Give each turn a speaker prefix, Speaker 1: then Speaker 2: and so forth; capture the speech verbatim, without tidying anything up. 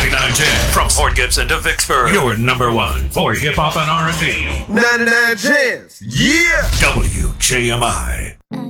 Speaker 1: ninety-nine ten. From Fort Gibson to Vicksburg, your number one for hip hop and R and B.
Speaker 2: ninety-nine Chance. Yeah.
Speaker 1: W J M I.